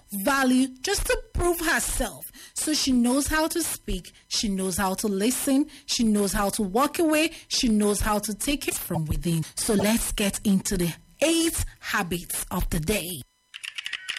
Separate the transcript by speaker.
Speaker 1: value just to prove herself. So she knows how to speak, she knows how to listen, she knows how to walk away, she knows how to take it from within. So let's get into the 8 habits of the day.